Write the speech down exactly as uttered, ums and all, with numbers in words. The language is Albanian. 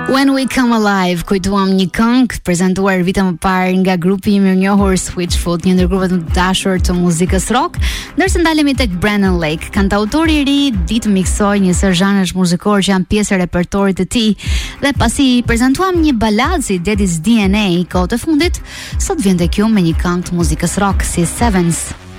When We Come Alive, kujtuam një këngë prezantuar vite më parë nga grupi i mirënjohur Switchfoot, një ndër grupet më të dashur të muzikës rock. Ndërsa ndalemi tek Brandon Lake, kantautori i ri ditë miksoi një sër zhanresh muzikor që janë pjesë e repertorit të tij, dhe pasi prezantuam një baladë si Daddy's D N A kohët e fundit, sot vjen tek ju me një këngë të muzikës rock si Sevens.